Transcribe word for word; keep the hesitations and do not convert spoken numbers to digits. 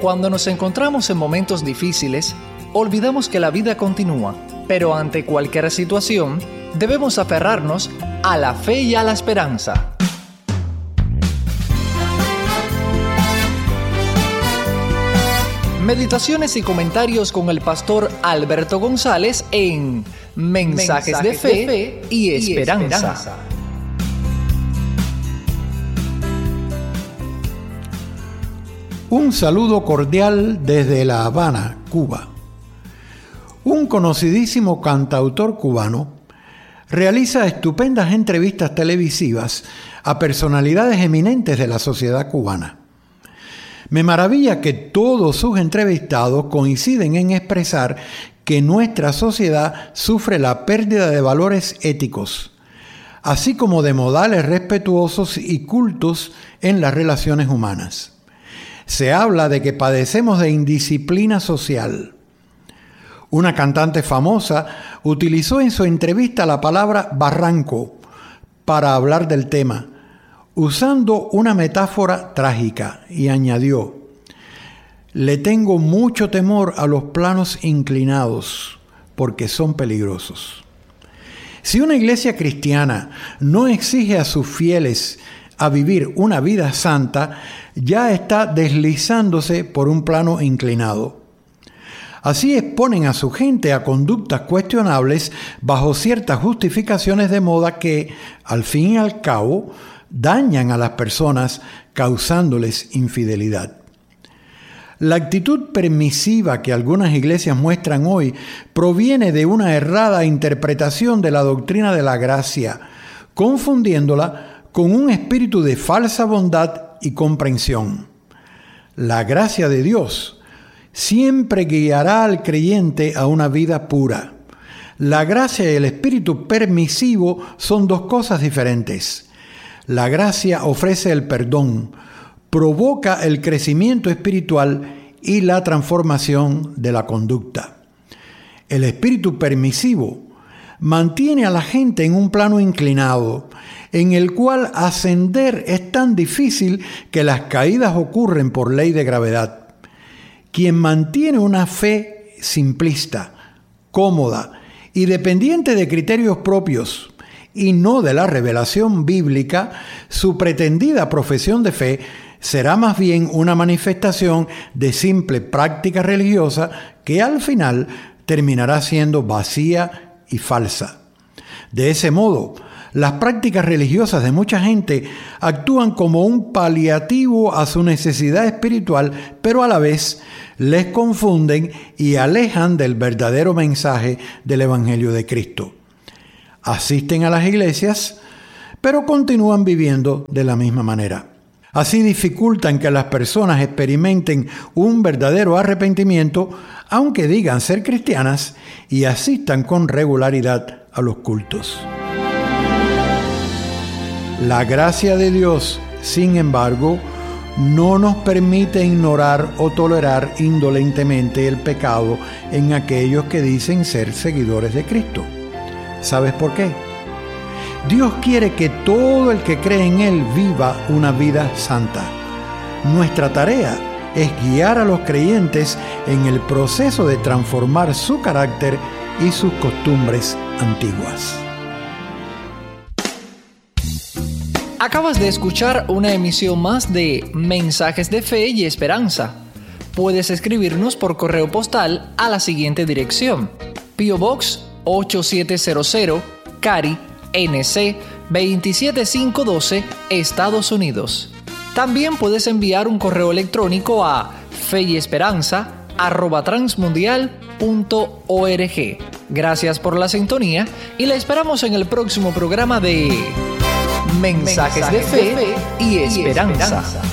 Cuando nos encontramos en momentos difíciles, olvidamos que la vida continúa, pero ante cualquier situación, debemos aferrarnos a la fe y a la esperanza. Meditaciones y comentarios con el pastor Alberto González en Mensajes, Mensajes de, fe de Fe y Esperanza. Y esperanza. Un saludo cordial desde La Habana, Cuba. Un conocidísimo cantautor cubano realiza estupendas entrevistas televisivas a personalidades eminentes de la sociedad cubana. Me maravilla que todos sus entrevistados coinciden en expresar que nuestra sociedad sufre la pérdida de valores éticos, así como de modales respetuosos y cultos en las relaciones humanas. Se habla de que padecemos de indisciplina social. Una cantante famosa utilizó en su entrevista la palabra barranco para hablar del tema, usando una metáfora trágica, y añadió: le tengo mucho temor a los planos inclinados, porque son peligrosos. Si una iglesia cristiana no exige a sus fieles a vivir una vida santa, ya está deslizándose por un plano inclinado. Así exponen a su gente a conductas cuestionables bajo ciertas justificaciones de moda que, al fin y al cabo, dañan a las personas causándoles infidelidad. La actitud permisiva que algunas iglesias muestran hoy proviene de una errada interpretación de la doctrina de la gracia, confundiéndola con un espíritu de falsa bondad y comprensión. La gracia de Dios siempre guiará al creyente a una vida pura. La gracia y el espíritu permisivo son dos cosas diferentes. La gracia ofrece el perdón, provoca el crecimiento espiritual y la transformación de la conducta. El espíritu permisivo mantiene a la gente en un plano inclinado, en el cual ascender es tan difícil que las caídas ocurren por ley de gravedad. Quien mantiene una fe simplista, cómoda y dependiente de criterios propios y no de la revelación bíblica, su pretendida profesión de fe será más bien una manifestación de simple práctica religiosa que al final terminará siendo vacía y falsa. De ese modo, las prácticas religiosas de mucha gente actúan como un paliativo a su necesidad espiritual, pero a la vez les confunden y alejan del verdadero mensaje del Evangelio de Cristo. Asisten a las iglesias, pero continúan viviendo de la misma manera. Así dificultan que las personas experimenten un verdadero arrepentimiento, aunque digan ser cristianas y asistan con regularidad a los cultos. La gracia de Dios, sin embargo, no nos permite ignorar o tolerar indolentemente el pecado en aquellos que dicen ser seguidores de Cristo. ¿Sabes por qué? Dios quiere que todo el que cree en Él viva una vida santa. Nuestra tarea es guiar a los creyentes en el proceso de transformar su carácter y sus costumbres antiguas. Acabas de escuchar una emisión más de Mensajes de Fe y Esperanza. Puedes escribirnos por correo postal a la siguiente dirección: P O Box ocho siete cero cero, Cary, N C veintisiete mil quinientos doce, Estados Unidos. También puedes enviar un correo electrónico a feyesperanza arroba transmundial punto org. Gracias por la sintonía y la esperamos en el próximo programa de Mensajes, Mensajes de Fe y Esperanza. Y esperanza.